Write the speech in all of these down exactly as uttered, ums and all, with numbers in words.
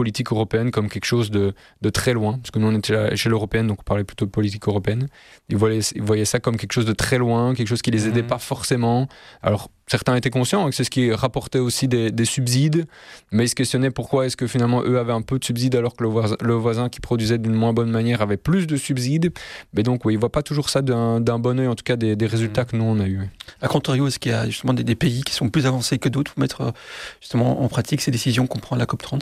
politique européenne comme quelque chose de, de très loin, parce que nous on était à l'échelle européenne, donc on parlait plutôt de politique européenne. Ils voyaient, ils voyaient ça comme quelque chose de très loin, quelque chose qui les aidait mmh. pas forcément. Alors certains étaient conscients que c'est ce qui rapportait aussi des, des subsides, mais ils se questionnaient pourquoi est-ce que finalement eux avaient un peu de subsides alors que le voisin, le voisin qui produisait d'une moins bonne manière avait plus de subsides. Mais donc oui, ils voient pas toujours ça d'un, d'un bon œil, en tout cas des, des résultats mmh. que nous on a eu. A contrario, est-ce qu'il y a justement des, des pays qui sont plus avancés que d'autres pour mettre justement en pratique ces décisions qu'on prend à la COP trente ?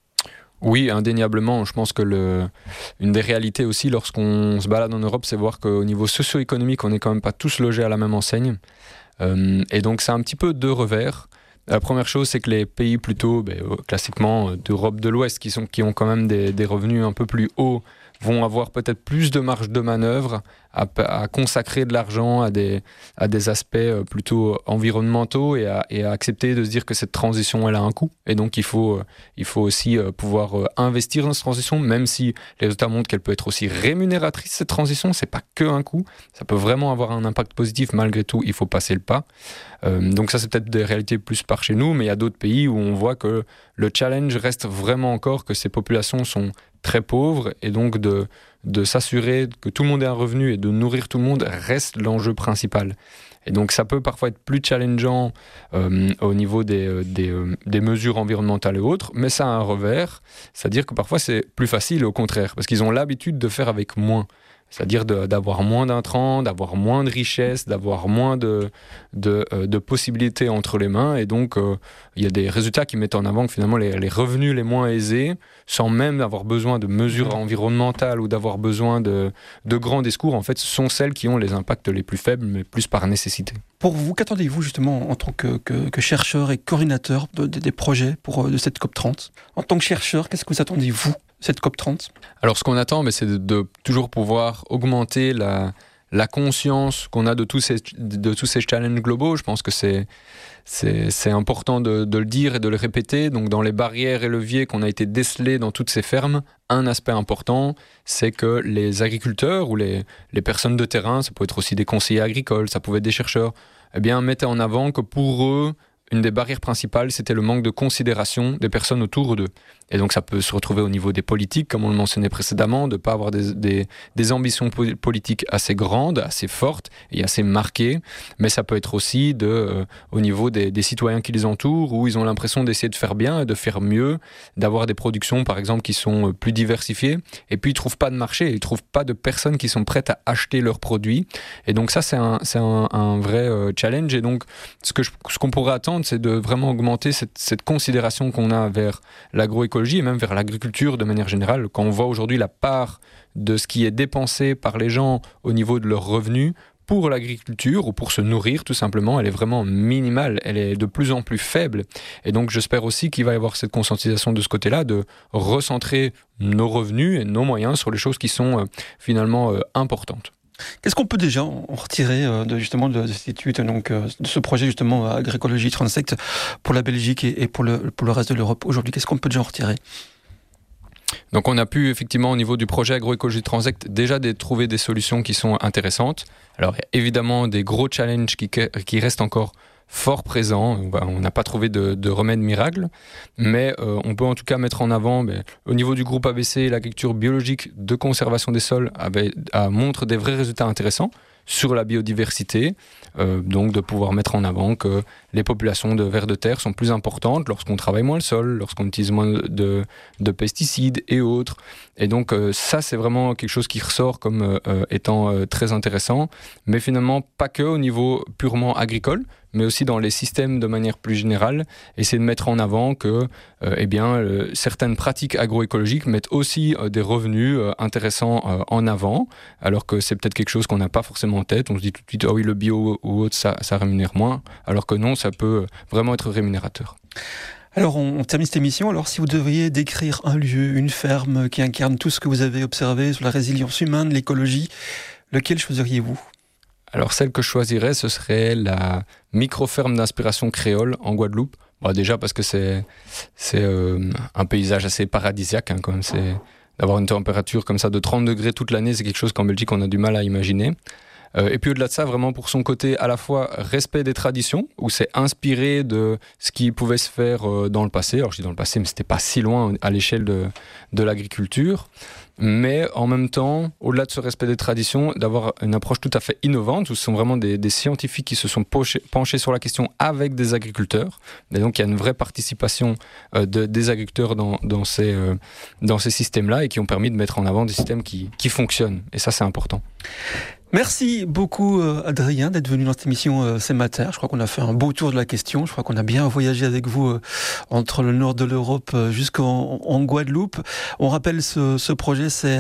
Oui, indéniablement. Je pense que le, une des réalités aussi lorsqu'on se balade en Europe, c'est voir qu'au niveau socio-économique, on n'est quand même pas tous logés à la même enseigne. Euh, et donc c'est un petit peu deux revers. La première chose, c'est que les pays plutôt, ben, classiquement, d'Europe de l'Ouest, qui, sont, qui ont quand même des, des revenus un peu plus hauts, vont avoir peut-être plus de marge de manœuvre à, à consacrer de l'argent à des, à des aspects plutôt environnementaux et à, et à accepter de se dire que cette transition, elle a un coût. Et donc, il faut, il faut aussi pouvoir investir dans cette transition, même si les résultats montrent qu'elle peut être aussi rémunératrice, cette transition. C'est pas que un coût. Ça peut vraiment avoir un impact positif. Malgré tout, il faut passer le pas. Euh, donc ça, c'est peut-être des réalités plus par chez nous, mais il y a d'autres pays où on voit que le challenge reste vraiment encore que ces populations sont très pauvres, et donc de, de s'assurer que tout le monde ait un revenu et de nourrir tout le monde reste l'enjeu principal. Et donc ça peut parfois être plus challengeant euh, au niveau des, des, euh, des mesures environnementales et autres, mais ça a un revers, c'est-à-dire que parfois c'est plus facile au contraire, parce qu'ils ont l'habitude de faire avec moins. C'est-à-dire de, d'avoir moins d'intrants, d'avoir moins de richesses, d'avoir moins de, de, euh, de possibilités entre les mains. Et donc, euh, il y a des résultats qui mettent en avant que finalement les, les revenus les moins aisés, sans même avoir besoin de mesures environnementales ou d'avoir besoin de, de grands discours, en fait, sont celles qui ont les impacts les plus faibles, mais plus par nécessité. Pour vous, qu'attendez-vous justement en tant que, que, que chercheur et coordinateur de, de, des projets pour, de cette COP trente ? En tant que chercheur, qu'est-ce que vous attendez, vous, cette COP trente ? Alors, ce qu'on attend, mais c'est de, de toujours pouvoir augmenter la, la conscience qu'on a de tous ces, de tous ces challenges globaux. Je pense que c'est, c'est, c'est important de, de le dire et de le répéter. Donc, dans les barrières et leviers qu'on a été décelés dans toutes ces fermes, un aspect important, c'est que les agriculteurs ou les, les personnes de terrain, ça peut être aussi des conseillers agricoles, ça pouvait être des chercheurs, eh bien, mettaient en avant que pour eux, une des barrières principales, c'était le manque de considération des personnes autour d'eux. Et donc ça peut se retrouver au niveau des politiques, comme on le mentionnait précédemment, de ne pas avoir des, des, des ambitions po- politiques assez grandes, assez fortes et assez marquées, mais ça peut être aussi de, euh, au niveau des, des citoyens qui les entourent, où ils ont l'impression d'essayer de faire bien et de faire mieux, d'avoir des productions par exemple qui sont plus diversifiées, et puis ils ne trouvent pas de marché, ils ne trouvent pas de personnes qui sont prêtes à acheter leurs produits. Et donc ça c'est un, c'est un, un vrai euh, challenge. Et donc ce, que je, ce qu'on pourrait attendre, c'est de vraiment augmenter cette, cette considération qu'on a vers l'agroécologie et même vers l'agriculture de manière générale. Quand on voit aujourd'hui la part de ce qui est dépensé par les gens au niveau de leurs revenus pour l'agriculture ou pour se nourrir tout simplement, elle est vraiment minimale, elle est de plus en plus faible. Et donc j'espère aussi qu'il va y avoir cette conscientisation de ce côté-là, de recentrer nos revenus et nos moyens sur les choses qui sont euh, finalement euh, importantes. Qu'est-ce qu'on peut déjà en retirer euh, de, justement de, de cette étude, donc, euh, de ce projet justement Agroécologie Transect pour la Belgique et, et pour, le, pour le reste de l'Europe aujourd'hui ? Qu'est-ce qu'on peut déjà en retirer ? Donc on a pu effectivement au niveau du projet Agroécologie Transect déjà des, trouver des solutions qui sont intéressantes. Alors il y a évidemment des gros challenges qui, qui restent encore fort présent. On n'a pas trouvé de, de remède miracle, mais euh, on peut en tout cas mettre en avant, ben, au niveau du groupe A B C, l'agriculture biologique de conservation des sols avait, a, montre des vrais résultats intéressants sur la biodiversité, euh, donc de pouvoir mettre en avant que les populations de vers de terre sont plus importantes lorsqu'on travaille moins le sol, lorsqu'on utilise moins de, de pesticides et autres. Et donc euh, ça, c'est vraiment quelque chose qui ressort comme euh, étant euh, très intéressant, mais finalement pas que au niveau purement agricole, mais aussi dans les systèmes de manière plus générale, essayer de mettre en avant que euh, eh bien, euh, certaines pratiques agroécologiques mettent aussi euh, des revenus euh, intéressants euh, en avant, alors que c'est peut-être quelque chose qu'on n'a pas forcément en tête. On se dit tout de suite, ah oui, le bio ou autre, ça, ça rémunère moins, alors que non, ça peut vraiment être rémunérateur. Alors, on, on termine cette émission. Alors, si vous deviez décrire un lieu, une ferme qui incarne tout ce que vous avez observé sur la résilience humaine, l'écologie, lequel choisiriez-vous ? Alors celle que je choisirais, ce serait la micro-ferme d'inspiration créole en Guadeloupe. Bon, déjà parce que c'est, c'est euh, un paysage assez paradisiaque, hein, quand même. C'est, d'avoir une température comme ça de trente degrés toute l'année, c'est quelque chose qu'en Belgique on a du mal à imaginer. Euh, et puis au-delà de ça, vraiment pour son côté à la fois respect des traditions, où c'est inspiré de ce qui pouvait se faire euh, dans le passé. Alors je dis dans le passé, mais c'était pas si loin à l'échelle de, de l'agriculture. Mais en même temps, au-delà de ce respect des traditions, d'avoir une approche tout à fait innovante, où ce sont vraiment des, des scientifiques qui se sont penchés, penchés sur la question avec des agriculteurs. Et donc il y a une vraie participation euh, de, des agriculteurs dans, dans, ces, euh, dans ces systèmes-là et qui ont permis de mettre en avant des systèmes qui, qui fonctionnent. Et ça, c'est important. Merci beaucoup Adrien d'être venu dans cette émission ce matin. Je crois qu'on a fait un beau tour de la question. Je crois qu'on a bien voyagé avec vous entre le nord de l'Europe jusqu'en en Guadeloupe. On rappelle ce, ce projet, c'est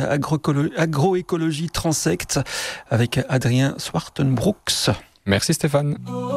Agroécologie Transect avec Adrien Swartenbrooks. Merci Stéphane.